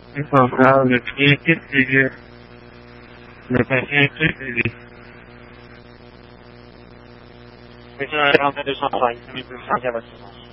encontrado le paciente sigue, le paciente sigue. Eso era realmente só vai, me pensar que vai ser.